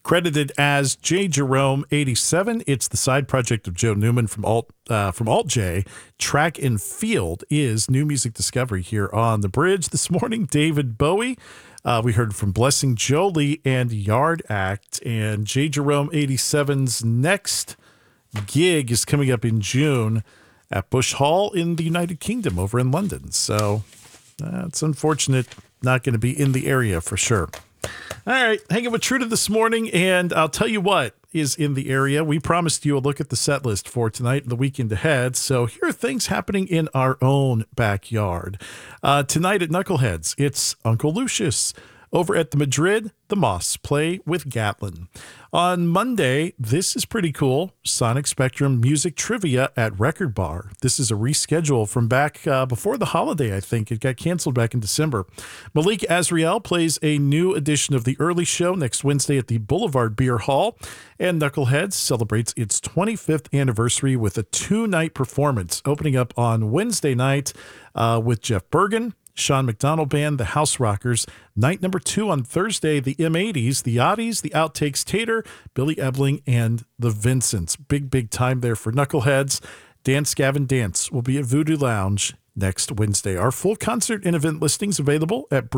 Credited as J. Jerome 87. It's the side project of Joe Newman from Alt J. Track and Field is new music discovery here on The Bridge. This morning, David Bowie. We heard from Blessing Jolie and Yard Act. And J. Jerome 87's next gig is coming up in June at Bush Hall in the United Kingdom over in London. So it's unfortunate not going to be in the area for sure. All right, hanging with Truda this morning, and I'll tell you what is in the area. We promised you a look at the set list for tonight and the weekend ahead, so here are things happening in our own backyard. Tonight at Knuckleheads, it's Uncle Lucius. Over at the Madrid, the Moss play with Gatlin. On Monday, this is pretty cool, Sonic Spectrum Music Trivia at Record Bar. This is a reschedule from back before the holiday, I think. It got canceled back in December. Malik Azriel plays a new edition of the early show next Wednesday at the Boulevard Beer Hall. And Knuckleheads celebrates its 25th anniversary with a 2-night performance, opening up on Wednesday night with Jeff Bergen, Sean McDonald Band, the House Rockers. Night number 2 on Thursday, the M80s, the Oddies, the Outtakes Tater, Billy Ebling, and the Vincents. Big time there for Knuckleheads. Dance Gavin Dance will be at Voodoo Lounge next Wednesday. Our full concert and event listings available at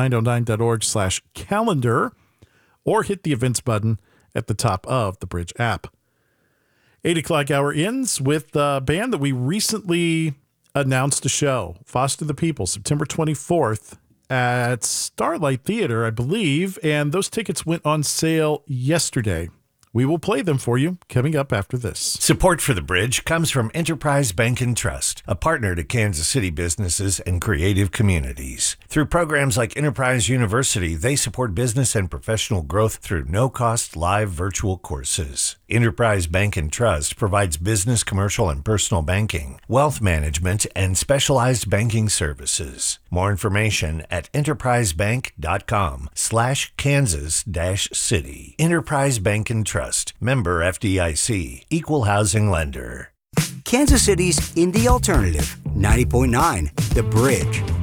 bridge909.org/calendar or hit the events button at the top of the Bridge app. 8 o'clock hour ends with a band that we recently announced a show, Foster the People, September 24th at Starlight Theater, I believe, and those tickets went on sale yesterday. We will play them for you coming up after this. Support for The Bridge comes from Enterprise Bank and Trust, a partner to Kansas City businesses and creative communities. Through programs like Enterprise University, they support business and professional growth through no-cost live virtual courses. Enterprise Bank and Trust provides business, commercial, and personal banking, wealth management, and specialized banking services. More information at enterprisebank.com/Kansas-City. Enterprise Bank and Trust. Member FDIC. Equal housing lender. Kansas City's indie alternative, 90.9 The Bridge.